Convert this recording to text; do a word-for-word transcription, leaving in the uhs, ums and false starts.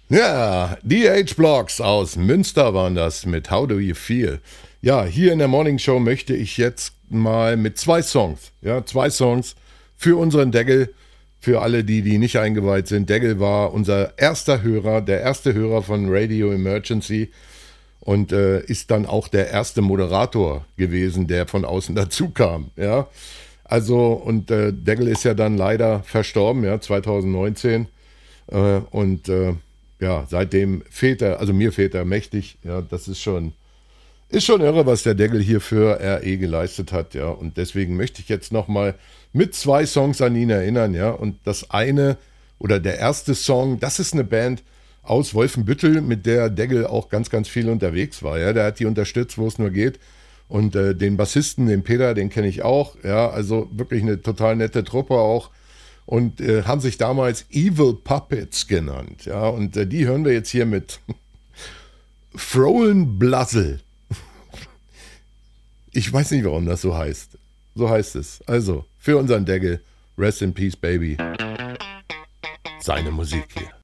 Ja, die H-Blocks aus Münster waren das mit How Do You Feel? Ja, hier in der Morning Show möchte ich jetzt mal mit zwei Songs, ja, zwei Songs für unseren Degel, für alle, die, die nicht eingeweiht sind. Degel war unser erster Hörer, der erste Hörer von Radio Emergency und äh, ist dann auch der erste Moderator gewesen, der von außen dazu kam, ja. Also, und äh, Degel ist ja dann leider verstorben, ja, zwanzig neunzehn äh, und äh, ja, seitdem fehlt er, also mir fehlt er mächtig, ja, das ist schon, ist schon irre, was der Degel hier für R E geleistet hat, ja, und deswegen möchte ich jetzt nochmal mit zwei Songs an ihn erinnern, ja, und das eine, oder der erste Song, das ist eine Band aus Wolfenbüttel, mit der Degel auch ganz, ganz viel unterwegs war, ja, der hat die unterstützt, wo es nur geht, und äh, den Bassisten, den Peter, den kenne ich auch, ja, also wirklich eine total nette Truppe auch, und äh, haben sich damals Evil Puppets genannt. Ja, und äh, die hören wir jetzt hier mit Frohen Blassel. Ich weiß nicht, warum das so heißt. So heißt es. Also, für unseren Degel, Rest in Peace, Baby. Seine Musik hier.